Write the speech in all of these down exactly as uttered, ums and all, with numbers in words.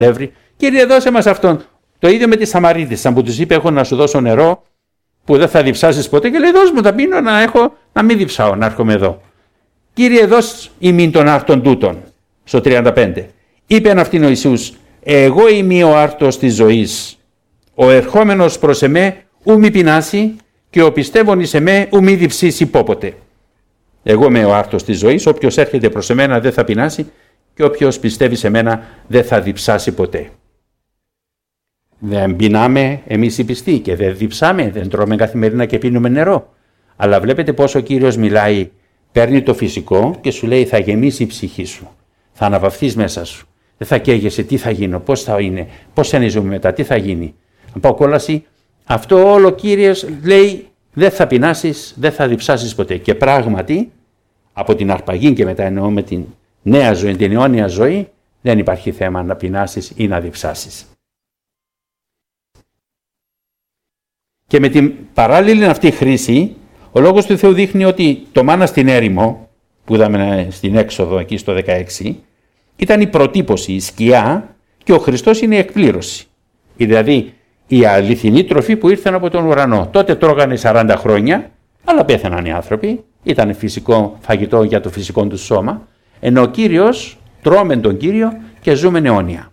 αλεύρι. Κύριε, δώσε μας αυτόν. Το ίδιο με τη Σαμαρίτισσα που τους είπε: έχω να σου δώσω νερό που δεν θα διψάσεις ποτέ. Και λέει: δώσ' μου τα πίνω να, έχω, να μην διψάω, να έρχομαι εδώ. Κύριε, δώσ' ημίν των άρτων τούτων. Στο τριάντα πέντε. Είπεν αυτήν ο Ιησούς: εγώ είμαι ο άρτος της ζωής. Ο ερχόμενος προς εμέ ου μη πεινάσει και ο πιστεύων εις εμέ ου μη διψήσει πόποτε. Εγώ είμαι ο άρτος της ζωής. Όποιος έρχεται προς εμένα δεν θα πεινάσει και όποιος πιστεύει σε μένα δεν θα διψάσει ποτέ. Δεν πεινάμε εμείς οι πιστοί και δεν διψάμε, δεν τρώμε καθημερινά και πίνουμε νερό. Αλλά βλέπετε πόσο ο Κύριος μιλάει, παίρνει το φυσικό και σου λέει: θα γεμίσει η ψυχή σου, θα αναπαυθείς μέσα σου. Δεν θα καίγεσαι, τι θα γίνω, πώς θα είναι, πώς θα είναι η ζωή μετά, τι θα γίνει. Να πάω κόλαση. Αυτό όλο ο Κύριος λέει: δεν θα πεινάσεις, δεν θα διψάσεις ποτέ. Και πράγματι, από την αρπαγή και μετά εννοώ με την νέα ζωή, την αιώνια ζωή, δεν υπάρχει θέμα να πεινάσεις ή να διψάσεις. Και με την παράλληλη αυτή χρήση, ο Λόγος του Θεού δείχνει ότι το μάνα στην έρημο, που είδαμε στην έξοδο εκεί στο δεκαέξι, ήταν η προτύπωση, η σκιά, και ο Χριστός είναι η εκπλήρωση. Δηλαδή η αληθινή τροφή που ήρθε από τον ουρανό. Τότε τρώγανε σαράντα χρόνια, αλλά πέθαναν οι άνθρωποι, ήταν φυσικό φαγητό για το φυσικό του σώμα, ενώ ο Κύριος τρώμε τον Κύριο και ζούμε αιώνια.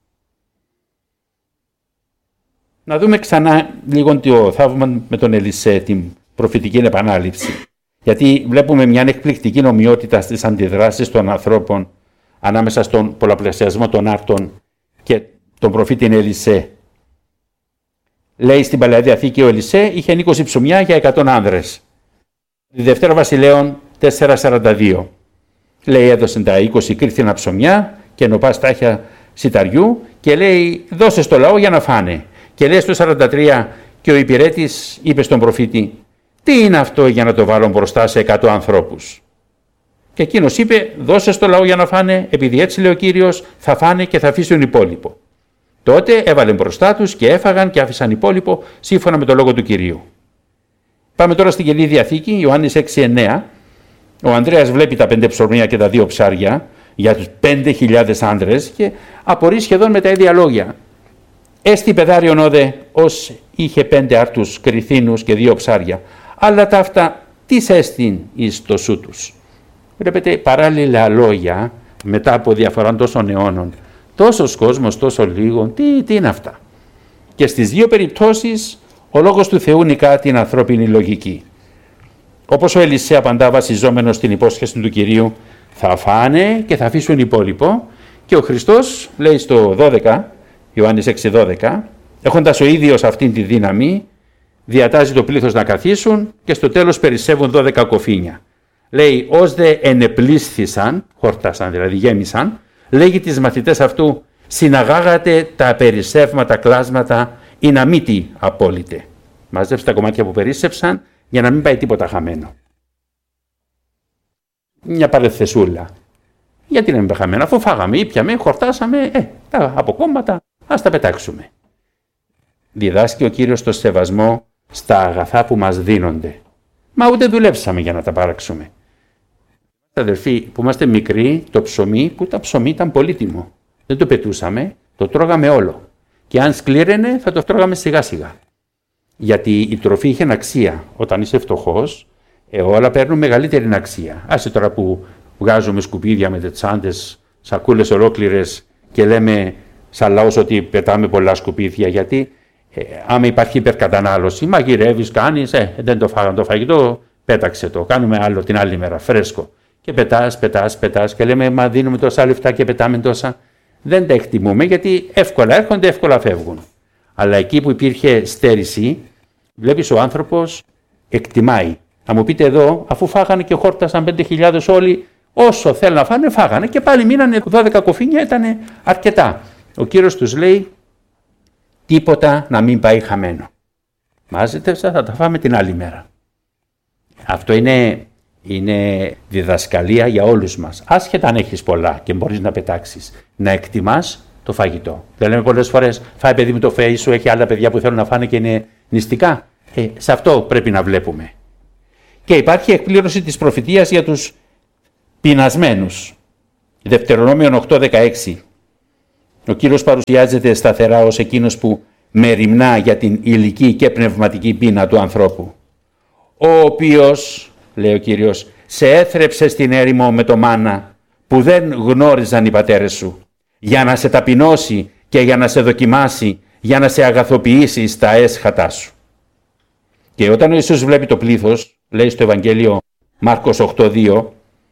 Να δούμε ξανά λίγο το θαύμα με τον Ελισέ, την προφητική επανάληψη. Γιατί βλέπουμε μια εκπληκτική ομοιότητα στις αντιδράσεις των ανθρώπων ανάμεσα στον πολλαπλασιασμό των άρτων και τον προφήτη Ελισέ. Λέει στην Παλαιά Διαθήκη ο Ελισέ είχε είκοσι ψωμιά για εκατό άνδρες. Τη Δευτέρα Βασιλέων τέσσερα σαράντα δύο. Λέει έδωσε τα είκοσι κρίθινα ψωμιά και νοπά στάχια σιταριού και λέει δώσε στο λαό για να φάνε. Και λέει στο σαράντα τρία και ο υπηρέτης είπε στον προφήτη: τι είναι αυτό για να το βάλω μπροστά σε εκατό ανθρώπους? Και εκείνος είπε: δώσε στο λαό για να φάνε, επειδή έτσι λέει ο Κύριος, θα φάνε και θα αφήσουν υπόλοιπο. Τότε έβαλε μπροστά τους και έφαγαν και άφησαν υπόλοιπο σύμφωνα με το λόγο του Κυρίου. Πάμε τώρα στην Καινή Διαθήκη, Ιωάννης έξι εννέα. Ο Ανδρέας βλέπει τα πέντε ψωμιά και τα δύο ψάρια για τους πέντε χιλιάδες άνδρες και απορεί σχεδόν με τα ίδια λόγια. Έστι πεδάριον όδε ως είχε πέντε άρτους κριθίνους και δύο ψάρια, αλλά τα αυτά τις έστειν εις το σου τους. Βλέπετε παράλληλα λόγια μετά από διαφορά τόσων αιώνων. Τόσος κόσμος, τόσο λίγο, τι, τι είναι αυτά? Και στις δύο περιπτώσεις ο Λόγος του Θεού νικά την ανθρώπινη λογική. Όπως ο Ελισέ απαντά βασιζόμενος στην υπόσχεση του Κυρίου, θα φάνε και θα αφήσουν υπόλοιπο, και ο Χριστός λέει στο δώδεκα, Ιωάννης έξι δώδεκα, έχοντας ο ίδιος αυτήν τη δύναμη, διατάζει το πλήθος να καθίσουν και στο τέλος περισσεύουν δώδεκα κοφίνια. Λέει, ως δε ενεπλήσθησαν, χορτάσαν δηλαδή, γέμισαν, λέγει τις μαθητές αυτού, συναγάγατε τα περισσεύματα κλάσματα ή να μην τι απόλυτε. Μαζέψτε τα κομμάτια που περίσσεψαν για να μην πάει τίποτα χαμένο. Μια παρεθεσούλα. Γιατί να μην πάει χαμένο? Αφού φάγαμε, ήπιαμε, χορτάσαμε, ε, τα αποκόμματα ας τα πετάξουμε. Διδάσκει ο Κύριος το σεβασμό στα αγαθά που μας δίνονται. Μα ούτε δουλέψαμε για να τα παράξουμε. Αδερφοί, που είμαστε μικροί, το ψωμί, που τα ψωμί ήταν πολύτιμο. Δεν το πετούσαμε, το τρώγαμε όλο. Και αν σκλήραινε θα το τρώγαμε σιγά σιγά. Γιατί η τροφή είχε αξία. Όταν είσαι φτωχός, ε, όλα παίρνουν μεγαλύτερη αξία. Άσε τώρα που βγάζουμε σκουπίδια με τσάντες, σακούλες ολόκληρες και λέμε σαν λαός ότι πετάμε πολλά σκουπίδια, γιατί ε, άμα υπάρχει υπερκατανάλωση, μαγειρεύεις, κάνεις, ε, δεν το φάγαν το φαγητό, πέταξε το, κάνουμε άλλο την άλλη μέρα, φρέσκο. Και πετάς, πετάς, πετάς και λέμε μα δίνουμε τόσα λεφτά και πετάμε τόσα. Δεν τα εκτιμούμε γιατί εύκολα έρχονται, εύκολα φεύγουν. Αλλά εκεί που υπήρχε στέρηση, βλέπεις ο άνθρωπος εκτιμάει. Θα μου πείτε εδώ, αφού φάγανε και χόρτασαν πέντε χιλιάδες όλοι, όσο θέλουν να φάνε, φάγανε και πάλι μείνανε δώδεκα κοφίνια, ήταν αρκετά. Ο Κύριος τους λέει, τίποτα να μην πάει χαμένο. Μάζετε, θα τα φάμε την άλλη μέρα. Αυτό είναι, είναι διδασκαλία για όλους μας. Άσχετα αν έχεις πολλά και μπορείς να πετάξεις, να εκτιμάς το φαγητό. Δεν λέμε πολλές φορές, φάει παιδί μου το φαΐ σου, έχει άλλα παιδιά που θέλουν να φάνε και είναι νηστικά. Ε, σε αυτό πρέπει να βλέπουμε. Και υπάρχει εκπλήρωση της προφητείας για τους πεινασμένους. Δευτερονόμιον οκτώ δεκαέξι. Ο Κύριος παρουσιάζεται σταθερά ως εκείνος που μεριμνά για την υλική και πνευματική πείνα του ανθρώπου. Ο οποίος, λέει ο Κύριος, σε έθρεψε στην έρημο με το μάνα που δεν γνώριζαν οι πατέρες σου, για να σε ταπεινώσει και για να σε δοκιμάσει, για να σε αγαθοποιήσει στα έσχατά σου. Και όταν ο Ιησούς βλέπει το πλήθος, λέει στο Ευαγγέλιο Μάρκος οκτώ δύο,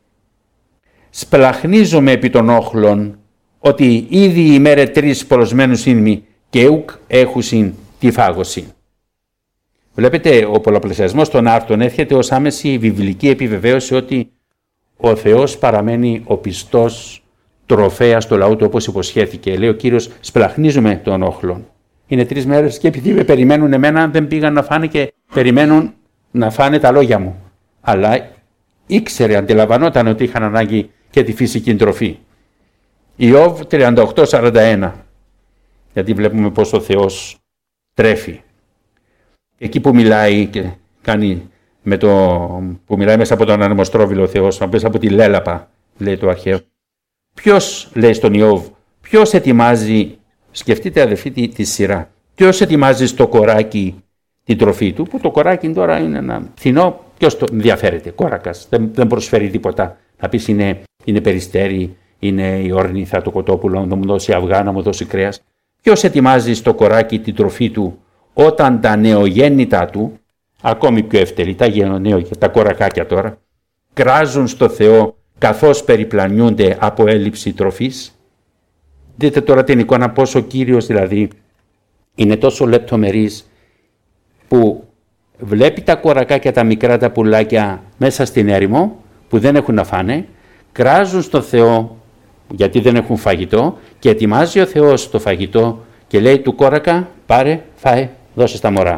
«Σπλαχνίζομαι επί των όχλων, ότι ήδη οι μέρε τρεις προσμένους είναι και ουκ έχουσιν τη φάγωση». Βλέπετε, ο πολλαπλασιασμός των άρτων έρχεται ως άμεση βιβλική επιβεβαίωση ότι ο Θεός παραμένει ο πιστός τροφέας του λαού του όπως υποσχέθηκε. Λέει ο Κύριος, σπλαχνίζουμε των όχλων. Είναι τρεις μέρες και επειδή με περιμένουν εμένα δεν πήγαν να φάνε και περιμένουν να φάνε τα λόγια μου. Αλλά ήξερε, αντιλαμβανόταν ότι είχαν ανάγκη και τη φυσική τροφή. Ιώβ τριάντα οκτώ σαράντα ένα. Γιατί βλέπουμε πως ο Θεός τρέφει. Εκεί που μιλάει και κάνει με το, που μιλάει μέσα από τον ανεμοστρόβιλο ο Θεός, μέσα από τη λέλαπα, λέει το αρχαίο. Ποιος, λέει στον Ιώβ, ποιος ετοιμάζει, σκεφτείτε αδελφοί τη, τη σειρά, ποιος ετοιμάζει στο κοράκι την τροφή του, που το κοράκι τώρα είναι ένα φθηνό, ποιος το ενδιαφέρεται, κόρακας, δεν, δεν προσφέρει τίποτα. Να πεις είναι, είναι περιστέρι, είναι η όρνηθα, το κοτόπουλο, να μου δώσει αυγά, να μου δώσει κρέας. Ποιος ετοιμάζει στο κοράκι την τροφή του όταν τα νεογέννητα του, ακόμη πιο ευτελή, τα, τα κορακάκια τώρα, κράζουν στο Θεό καθώς περιπλανιούνται από έλλειψη τροφής. Δείτε τώρα την εικόνα πως ο Κύριος δηλαδή είναι τόσο λεπτομερής που βλέπει τα κορακάκια, τα μικρά τα πουλάκια μέσα στην έρημο που δεν έχουν να φάνε, κράζουν στο Θεό γιατί δεν έχουν φαγητό και ετοιμάζει ο Θεός το φαγητό και λέει του κόρακα, πάρε, φάε, δώσε στα μωρά.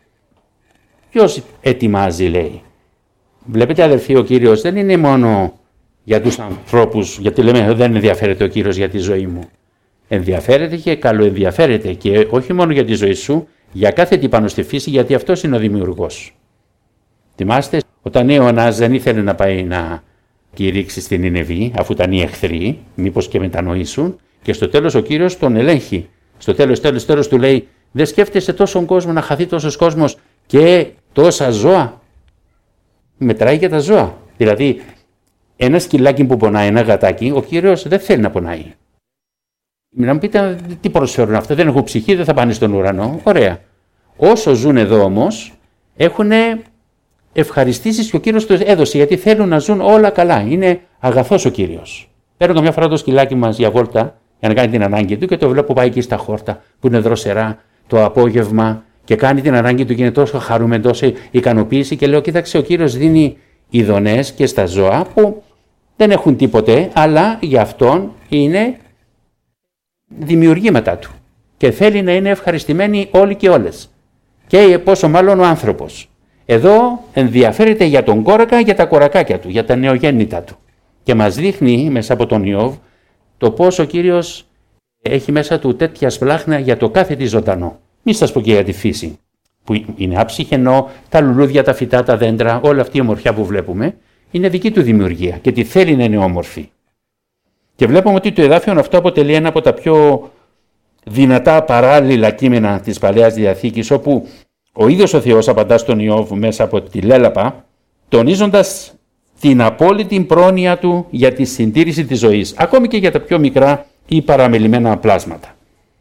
Ποιος ετοιμάζει, λέει. Βλέπετε αδερφοί, ο Κύριος δεν είναι μόνο για τους ανθρώπους, γιατί λέμε δεν ενδιαφέρεται ο Κύριος για τη ζωή μου. Ενδιαφέρεται και καλοενδιαφέρεται και όχι μόνο για τη ζωή σου, για κάθε τι πάνω στη φύση, γιατί αυτός είναι ο δημιουργός. Θυμάστε, όταν ο Ιωνάς δεν ήθελε να πάει να κηρύξει στην Νινεβή, αφού ήταν οι εχθροί, μήπως και μετανοήσουν, και στο τέλος ο Κύριος τον ελέγχει. Στο τέλος, τέλος, τέλος του λέει, δεν σκέφτεσαι τόσον κόσμο, να χαθεί τόσος κόσμος και τόσα ζώα. Μετράει για τα ζώα. Δηλαδή, ένα σκυλάκι που πονάει, ένα γατάκι, ο Κύριος δεν θέλει να πονάει. Να μου πείτε τι προσφέρουν αυτά, δεν έχουν ψυχή, δεν θα πάνε στον ουρανό. Ωραία. Όσο ζουν εδώ όμως, έχουν ευχαριστήσεις και ο Κύριος τους έδωσε, γιατί θέλουν να ζουν όλα καλά. Είναι αγαθός ο Κύριος. Παίρνω καμιά φορά το σκυλάκι μας για βόλτα, για να κάνει την ανάγκη του και το βλέπω πάει εκεί στα χόρτα που είναι δροσερά το απόγευμα και κάνει την ανάγκη του και είναι τόσο χαρούμενο, τόσο ικανοποίηση και λέω κοίταξε, ο Κύριος δίνει ειδονές και στα ζώα που δεν έχουν τίποτε, αλλά για αυτόν είναι δημιουργήματα του και θέλει να είναι ευχαριστημένοι όλοι και όλες. Και πόσο μάλλον ο άνθρωπος. Εδώ ενδιαφέρεται για τον κόρακα, για τα κορακάκια του, για τα νεογέννητα του. Και μας δείχνει μέσα από τον Ιώβ το πώς ο Κύριος έχει μέσα του τέτοια σπλάχνα για το κάθε τι ζωντανό. Μη σας πω και για τη φύση, που είναι άψυχενό, τα λουλούδια, τα φυτά, τα δέντρα, όλη αυτή η ομορφιά που βλέπουμε, είναι δική του δημιουργία και τη θέλει να είναι όμορφη. Και βλέπουμε ότι το εδάφιο αυτό αποτελεί ένα από τα πιο δυνατά παράλληλα κείμενα της Παλαιάς Διαθήκης, όπου ο ίδιος ο Θεός απαντά στον Ιώβ μέσα από τη λέλαπα, τονίζοντας την απόλυτη πρόνοια του για τη συντήρηση της ζωής, ακόμη και για τα πιο μικρά ή παραμελημένα πλάσματα.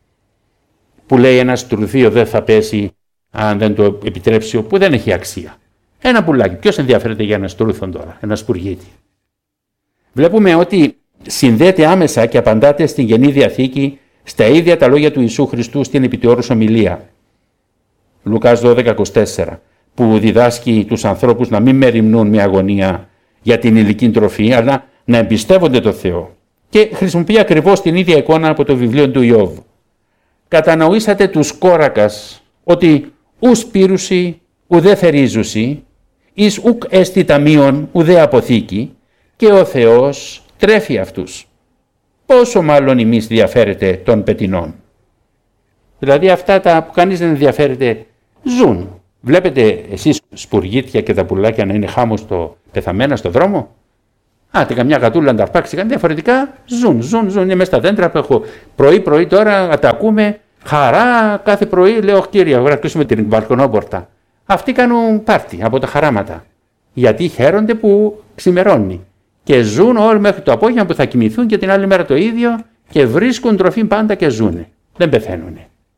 Που λέει ένα στρουθείο δεν θα πέσει αν δεν το επιτρέψει, που δεν έχει αξία. Ένα πουλάκι, ποιος ενδιαφέρεται για ένα στρούθον τώρα, ένα σπουργίτη. Βλέπουμε ότι συνδέεται άμεσα και απαντάται στην Καινή Διαθήκη στα ίδια τα λόγια του Ιησού Χριστού στην επιτεώρους ομιλία. Λουκάς δώδεκα είκοσι τέσσερα, που διδάσκει τους ανθρώπους να μην μεριμνούν με αγωνία για την υλική τροφή, αλλά να εμπιστεύονται το Θεό. Και χρησιμοποιεί ακριβώς την ίδια εικόνα από το βιβλίο του Ιώβ. Κατανοήσατε τους κόρακας ότι ους πύρουσι ουδέ θερίζουσι, εις ουκ έστι ταμείων ουδέ αποθήκη, και ο Θεός τρέφει αυτούς. Πόσο μάλλον εμείς διαφέρεται των πετεινών. Δηλαδή αυτά τα που κανείς δεν ενδιαφέρεται ζουν. Βλέπετε εσείς σπουργίτια και τα πουλάκια να είναι χάμος το πεθαμένα στο δρόμο. Άτε, καμιά γατούλα να τα αρπάξει, κάτι διαφορετικά ζουν, ζουν, ζουν. Είναι μέσα στα δέντρα που έχω. Πρωί-πρωί τώρα τα ακούμε. Χαρά κάθε πρωί, λέω, κύριε, να κλείσουμε την μπαλκονόπορτα. Αυτοί κάνουν πάρτι από τα χαράματα. Γιατί χαίρονται που ξημερώνει. Και ζουν όλοι μέχρι το απόγευμα που θα κοιμηθούν και την άλλη μέρα το ίδιο και βρίσκουν τροφή πάντα και ζουν. Δεν πεθαίνουν.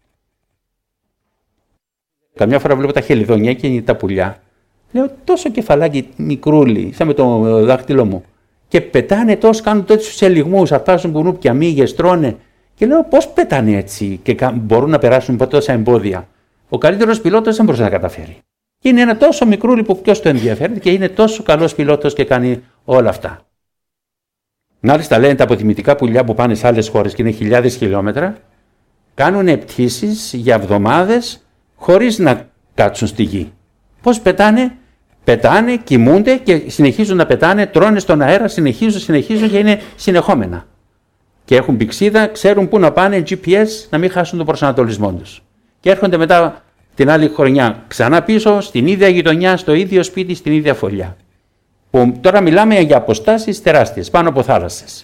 Καμιά φορά βλέπω τα χελιδόνια και τα πουλιά. Λέω, τόσο κεφαλάκι μικρούλι, σαν με το δάχτυλό μου. Και πετάνε τόσο, κάνουν τέτοιους ελιγμούς, αρπάζουν κουνούπια, μύγες, τρώνε. Και λέω, πώς πετάνε έτσι και μπορούν να περάσουν από τόσα εμπόδια. Ο καλύτερος πιλότος δεν μπορούσε να καταφέρει. Και είναι ένα τόσο μικρούλι που ποιος το ενδιαφέρει και είναι τόσο καλός πιλότος και κάνει όλα αυτά. Μάλιστα λένε τα αποτιμητικά πουλιά που πάνε σε άλλες χώρες και είναι χιλιάδες χιλιόμετρα, κάνουν πτήσεις για εβδομάδες χωρίς να κάτσουν στη γη. Πώς πετάνε? Πετάνε, κοιμούνται και συνεχίζουν να πετάνε, τρώνε στον αέρα, συνεχίζουν, συνεχίζουν και είναι συνεχόμενα. Και έχουν πηξίδα, ξέρουν πού να πάνε, τζι πι ες, να μην χάσουν τον προσανατολισμό τους. Και έρχονται μετά την άλλη χρονιά ξανά πίσω, στην ίδια γειτονιά, στο ίδιο σπίτι, στην ίδια φωλιά. Που τώρα μιλάμε για αποστάσεις τεράστιες, πάνω από θάλασσες.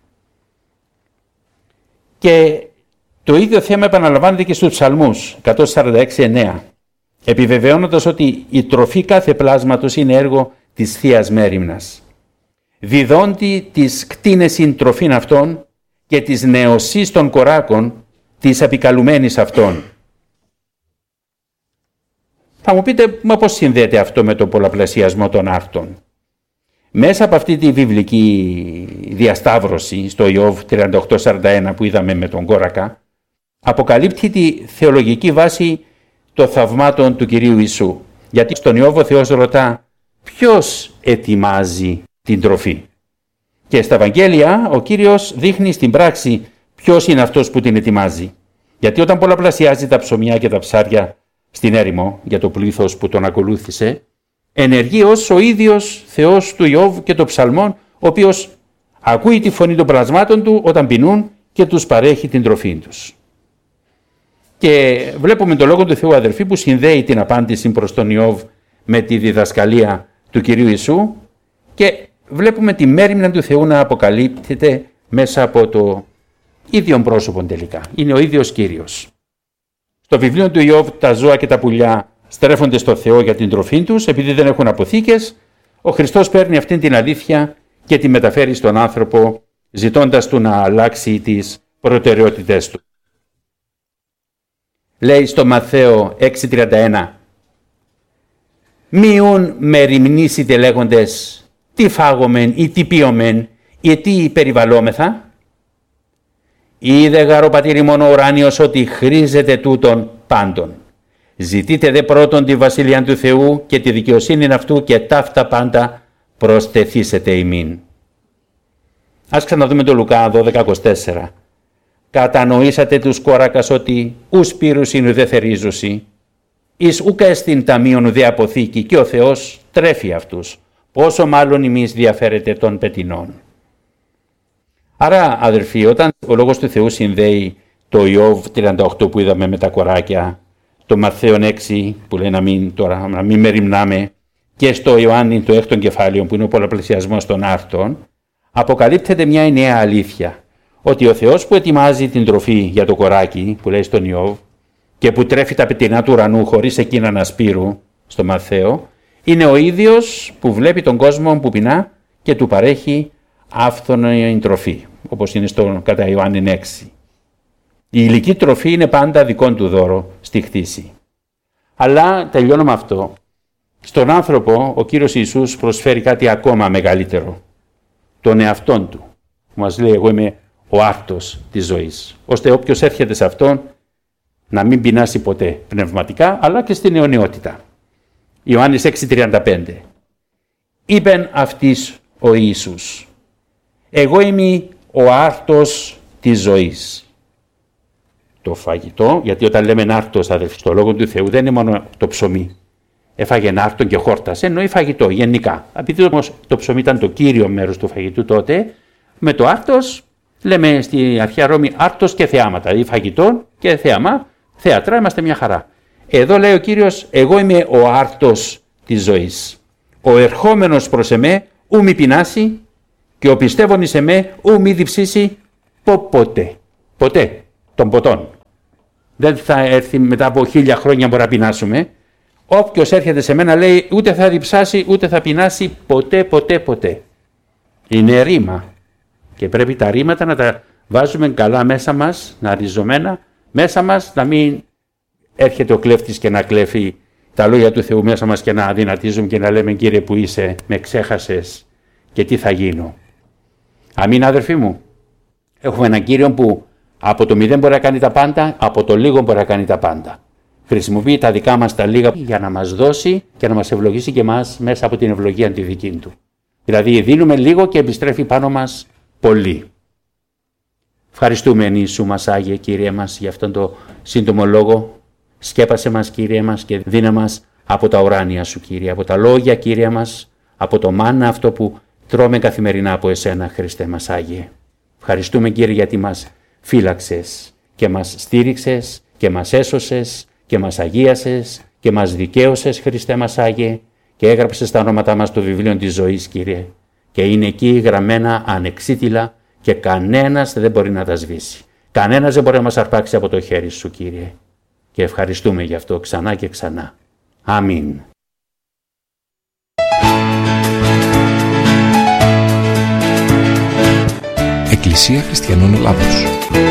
Και το ίδιο θέμα επαναλαμβάνεται και στους Ψαλμούς, εκατόν σαράντα έξι εννέα, επιβεβαιώνοντας ότι η τροφή κάθε πλάσματος είναι έργο της Θείας Μέριμνας. Διδόντι τις κτίνεσιν τροφήν αυτών και της νεοσής των κοράκων της απικαλουμένης αυτών. Θα μου πείτε, μα πώς συνδέεται αυτό με τον πολλαπλασιασμό των άρτων? Μέσα από αυτή τη βιβλική διασταύρωση στο Ιώβ τριάντα οκτώ σαράντα ένα που είδαμε με τον κόρακα, αποκαλύπτει τη θεολογική βάση των θαυμάτων του Κυρίου Ιησού. Γιατί στον Ιώβ ο Θεός ρωτά ποιος ετοιμάζει την τροφή. Και στα Ευαγγέλια ο Κύριος δείχνει στην πράξη ποιος είναι αυτός που την ετοιμάζει. Γιατί όταν πολλαπλασιάζει τα ψωμιά και τα ψάρια στην έρημο για το πλήθος που τον ακολούθησε, ενεργεί ως ο ίδιος Θεός του Ιώβ και των ψαλμών, ο οποίος ακούει τη φωνή των πλασμάτων του όταν πεινούν και τους παρέχει την τροφή τους. Και βλέπουμε τον Λόγο του Θεού, αδερφοί, που συνδέει την απάντηση προς τον Ιώβ με τη διδασκαλία του Κυρίου Ιησού και βλέπουμε τη μέριμνα του Θεού να αποκαλύπτεται μέσα από το ίδιο πρόσωπο τελικά. Είναι ο ίδιος Κύριος. Στο βιβλίο του Ιώβ τα ζώα και τα πουλιά στρέφονται στο Θεό για την τροφή τους, επειδή δεν έχουν αποθήκες. Ο Χριστός παίρνει αυτή την αλήθεια και τη μεταφέρει στον άνθρωπο, ζητώντας του να αλλάξει τις προτεραιότητές του. Λέει στο Ματθαίο έξι τριάντα ένα, «Μειούν με ρημνήσετε λέγοντες, τι φάγομεν ή τι πίωμεν ή τι περιβαλλόμεθα. Είδε γαρό πατήρι μόνο ουράνιος ότι χρήζεται τούτον πάντων. Ζητείτε δε πρώτον τη βασιλεία του Θεού και τη δικαιοσύνη αυτού και ταύτα πάντα προστεθήσετε ημίν». Ας ξαναδούμε το Λουκά δώδεκα είκοσι τέσσερα. «Κατανοήσατε τους κόρακας ότι ους πύρουσιν ουδέ θερίζουσι, εις ουκ εστιν ταμείον ουδέ αποθήκη και ο Θεός τρέφει αυτούς. Πόσο μάλλον εμείς διαφέρεται των πετεινών». Άρα, αδερφοί, όταν ο Λόγος του Θεού συνδέει το Ιώβ τριάντα οκτώ που είδαμε με τα κοράκια, το Ματθαίον έξι που λέει να μην, τώρα, να μην μεριμνάμε, και στο Ιωάννη το έκτο κεφάλαιο που είναι ο πολλαπλασιασμός των άρτων, αποκαλύπτεται μια νέα αλήθεια. Ότι ο Θεός που ετοιμάζει την τροφή για το κοράκι που λέει στον Ιώβ και που τρέφει τα πετεινά του ουρανού χωρίς εκείνα να σπείρου στο Ματθαίο, είναι ο ίδιος που βλέπει τον κόσμο που πεινά και του παρέχει άφθονη τροφή, όπως είναι στο κατά Ιωάννη έξι. Η υλική τροφή είναι πάντα δικό του δώρο στη χτίση. Αλλά τελειώνω με αυτό. Στον άνθρωπο ο Κύριος Ιησούς προσφέρει κάτι ακόμα μεγαλύτερο. Τον εαυτόν του. Που μας λέει, εγώ είμαι ο άρτος της ζωής. Ώστε όποιος έρχεται σε αυτόν να μην πεινάσει ποτέ πνευματικά, αλλά και στην αιωνιότητα. Ιωάννης έξι τριάντα πέντε. Είπεν αυτής ο Ιησούς, εγώ είμαι ο άρτος της ζωής. Το φαγητό, γιατί όταν λέμε άρτος, αδελφοί, στο Λόγο του Θεού δεν είναι μόνο το ψωμί. Έφαγε άρτον και χόρτασε, εννοεί φαγητό γενικά. Επειδή όμως το ψωμί ήταν το κύριο μέρος του φαγητού τότε, με το άρτος λέμε στη αρχαία Ρώμη άρτος και θεάματα, δηλαδή φαγητό και θέαμα, θέατρα, είμαστε μια χαρά. Εδώ λέει ο Κύριος, εγώ είμαι ο άρτος της ζωής. Ο ερχόμενος προς εμέ ου μη πεινάσει Και ο πιστεύων εις εμέ ου μη διψήσει ποτέ. Ποτέ των ποτών. Δεν θα έρθει μετά από χίλια χρόνια μπορεί να πεινάσουμε. Όποιος έρχεται σε μένα λέει ούτε θα διψάσει ούτε θα πεινάσει ποτέ ποτέ ποτέ. Είναι ρήμα. Και πρέπει τα ρήματα να τα βάζουμε καλά μέσα μας, να ριζωμένα μέσα μας, να μην έρχεται ο κλέφτης και να κλέφει τα λόγια του Θεού μέσα μας και να αδυνατίζουμε και να λέμε Κύριε που είσαι, με ξέχασες και τι θα γίνω. Αμήν αδερφοί μου. Έχουμε έναν Κύριο που από το μηδέν μπορεί να κάνει τα πάντα, από το λίγο μπορεί να κάνει τα πάντα. Χρησιμοποιεί τα δικά μας τα λίγα για να μας δώσει και να μας ευλογήσει και εμάς μέσα από την ευλογία τη δική του. Δηλαδή δίνουμε λίγο και επιστρέφει πάνω μας πολύ. Ευχαριστούμε Ιησού μας Άγιε Κύριε μας για αυτόν το σύντομο λόγο. Σκέπασε μας Κύριε μας και δίνε μας από τα ουράνια σου Κύριε, από τα λόγια Κύριε μας, από το μάνα αυτό που τρώμε καθημερινά από εσένα Χριστέ μας Άγιε. Ευχαριστούμε Κύριε γιατί μας φύλαξες και μας στήριξες και μας έσωσες και μας αγίασες και μας δικαίωσες Χριστέ μας Άγιε και έγραψες τα ονόματά μας στο βιβλίο της ζωής Κύριε και είναι εκεί γραμμένα ανεξίτηλα και κανένας δεν μπορεί να τα σβήσει. Κανένας δεν μπορεί να μας αρπάξει από το χέρι σου Κύριε και ευχαριστούμε γι' αυτό ξανά και ξανά. Αμήν. Εκκλησία Χριστιανών Ελλάδος.